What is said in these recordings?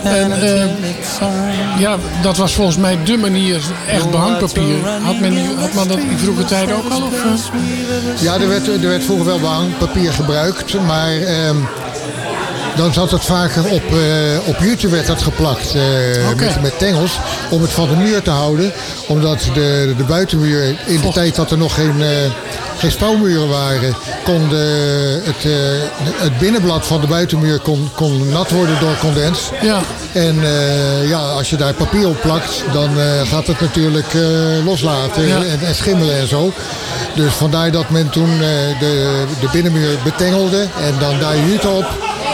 En dat was volgens mij dé manier, echt behangpapier. Had men dat in vroege tijden ook al? Of? Ja, er werd vroeger wel behangpapier gebruikt, maar dan zat het vaker op jute werd dat geplakt met tengels om het van de muur te houden. Omdat de buitenmuur, in de tijd dat er nog geen spouwmuren waren, kon het binnenblad van de buitenmuur kon nat worden door condens. Ja. En als je daar papier op plakt, dan gaat het natuurlijk loslaten en schimmelen en zo. Dus vandaar dat men toen de binnenmuur betengelde en dan daar jute op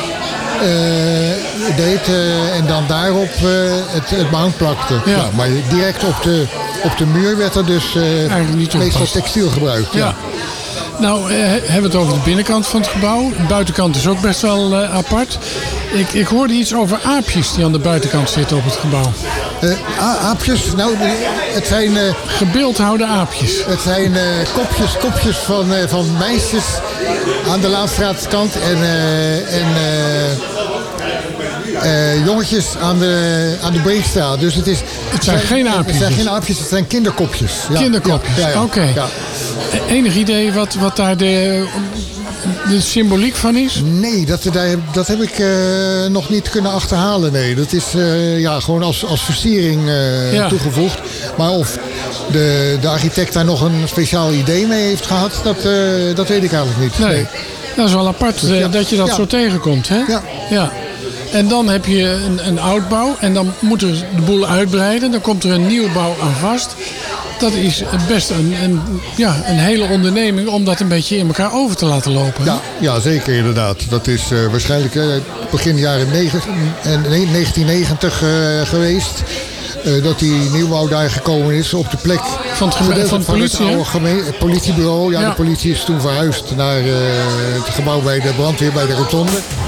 deed en dan daarop het behang plakte. Ja. Ja, maar direct op de muur werd er dus meestal textiel gebruikt. Ja. Nou, hebben we het over de binnenkant van het gebouw. De buitenkant is ook best wel apart. Ik hoorde iets over aapjes die aan de buitenkant zitten op het gebouw. Aapjes? Nou, het zijn gebeeldhouwde aapjes. Het zijn kopjes van meisjes aan de Laanstraatkant en jongetjes aan de Breekstraat. Dus het zijn geen aapjes. Het zijn geen aapjes, het zijn kinderkopjes. Ja. Kinderkopjes, ja. Oké. Ja. Enig idee wat daar de symboliek van is? Nee, dat heb ik nog niet kunnen achterhalen. Nee, dat is gewoon als versiering toegevoegd. Maar of de architect daar nog een speciaal idee mee heeft gehad, dat weet ik eigenlijk niet. Nee. Dat is wel apart dat je dat zo tegenkomt, hè? Ja. En dan heb je een oudbouw en dan moet er de boel uitbreiden. Dan komt er een nieuwbouw aan vast. Dat is best een hele onderneming om dat een beetje in elkaar over te laten lopen. Ja, zeker inderdaad. Dat is waarschijnlijk begin jaren 1990 geweest. Dat die nieuwbouw daar gekomen is op de plek van het politiebureau. Ja, de politie is toen verhuisd naar het gebouw bij de brandweer bij de rotonde.